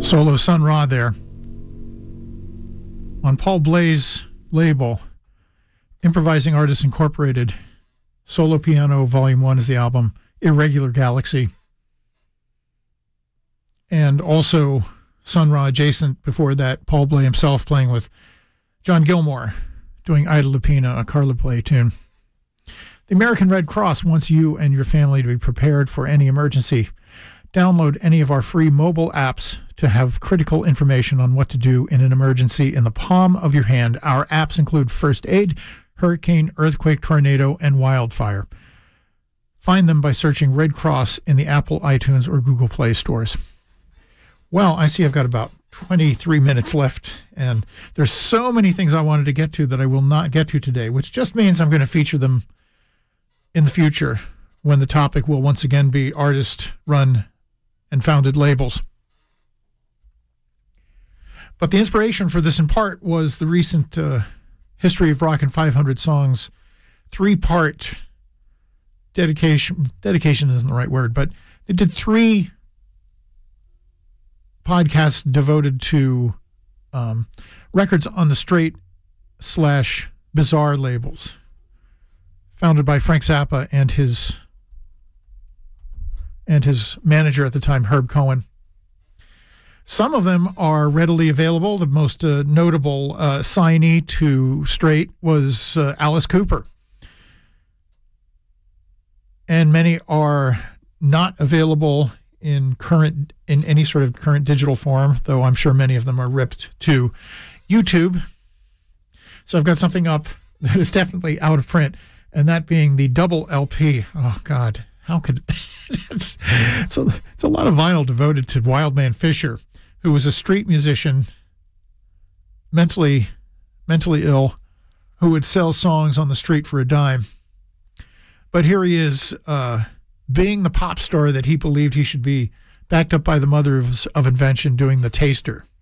Solo Sun Ra there. On Paul Bley's label, Improvising Artists Incorporated, Solo Piano Volume 1 is the album, Irregular Galaxy. And also Sun Ra adjacent before that, Paul Bley himself playing with John Gilmore, doing Ida Lupina, a Carla Bley tune. The American Red Cross wants you and your family to be prepared for any emergency. Download any of our free mobile apps to have critical information on what to do in an emergency in the palm of your hand. Our apps include first aid, hurricane, earthquake, tornado, and wildfire. Find them by searching Red Cross in the Apple, iTunes, or Google Play stores. Well, I see I've got about 23 minutes left, and there's so many things I wanted to get to that I will not get to today, which just means I'm going to feature them in the future when the topic will once again be artist-run and founded labels. But the inspiration for this in part was the recent History of Rock and 500 Songs 3-part dedication. Dedication isn't the right word, but they did 3 podcasts devoted to records on the straight/bizarre labels, founded by Frank Zappa and his manager at the time, Herb Cohen. Some of them are readily available. The most notable signee to straight was Alice Cooper. And many are not available in any sort of current digital form, though I'm sure many of them are ripped to YouTube. So I've got something up that is definitely out of print, and that being the double LP. Oh, God. How could it's a lot of vinyl devoted to Wildman Fisher, who was a street musician, mentally ill, who would sell songs on the street for a dime. But here he is, being the pop star that he believed he should be, backed up by the mother of invention, doing The Taster.